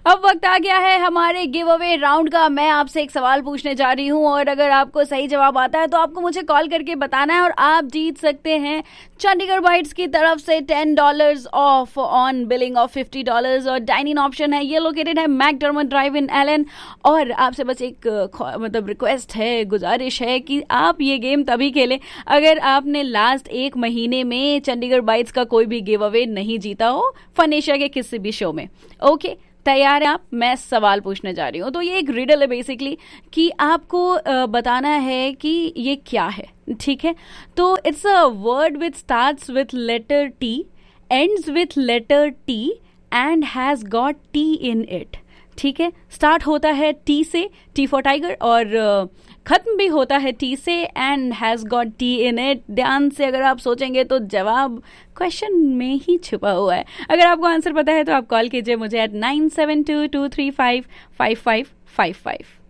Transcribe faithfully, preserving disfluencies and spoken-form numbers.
अब वक्त आ गया है हमारे गिव अवे राउंड का। मैं आपसे एक सवाल पूछने जा रही हूँ और अगर आपको सही जवाब आता है तो आपको मुझे कॉल करके बताना है और आप जीत सकते हैं चंडीगढ़ बाइट्स की तरफ से ten dollars of on billing of fifty dollars. और डाइनिंग ऑप्शन है, ये लोकेटेड है मैकडर्मट ड्राइव इन एलन। और आपसे बस एक मतलब रिक्वेस्ट है, गुजारिश है कि आप ये गेम तभी खेलें अगर आपने लास्ट एक महीने में चंडीगढ़ बाइट्स का कोई भी गिव अवे नहीं जीता हो फन एशिया के किसी भी शो में। ओके, तैयार है आप? मैं सवाल पूछने जा रही हूँ। तो ये एक रिडल है बेसिकली कि आपको बताना है कि ये क्या है, ठीक है? तो it's a word which starts with letter T, ends with letter T and has got T in it. ठीक है, स्टार्ट होता है टी से, टी फॉर टाइगर, और खत्म भी होता है टी से and has got T in it. ध्यान से अगर आप सोचेंगे तो जवाब क्वेश्चन में ही छुपा हुआ है। अगर आपको आंसर पता है तो आप कॉल कीजिए मुझे eight nine seven to to three five five five five five.